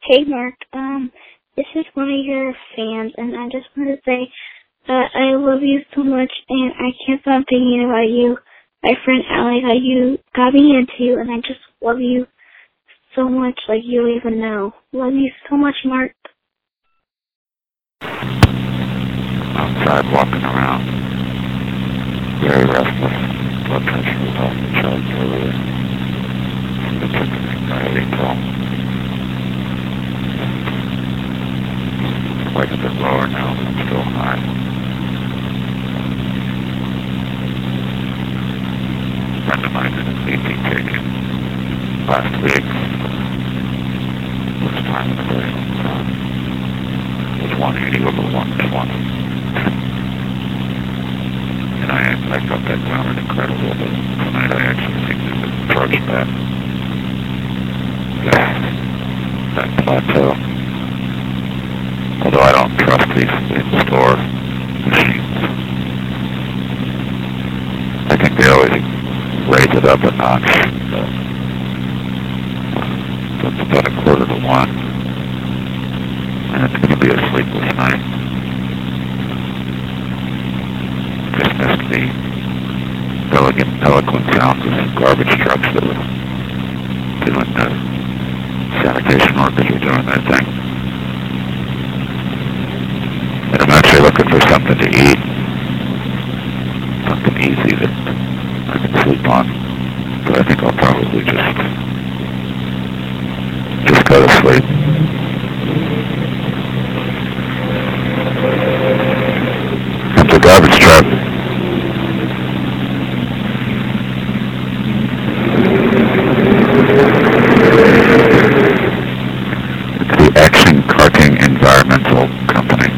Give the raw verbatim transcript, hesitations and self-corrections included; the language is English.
Hey Mark, um, this is one of your fans, and I just want to say that I love you so much, and I can't stop thinking about you, my friend Allie, how you got me into, and I just love you so much, like you don't even know. Love you so much, Mark. Outside walking around, very restless, blood pressure was off the charts earlier. It's an anxiety problem. Quite a bit lower now, but still high. A friend of mine did a C T taken last week. This time of the day, it was one eighty over one twenty. And I, I thought that sounded incredible, but tonight I actually think there's an approach that, that, that plateau. Although I don't trust these in-store machines. I think they always raise it up a notch. So it's about a quarter to one. And it's going to be a sleepless night. Just missed the elegant, eloquent sounds of some garbage trucks that were doing the sanitation workers were doing their thing. And I'm actually looking for something to eat. Something easy that I can sleep on. But I think I'll probably just just go to sleep. It's a garbage truck. It's the Action Carting Environmental Company.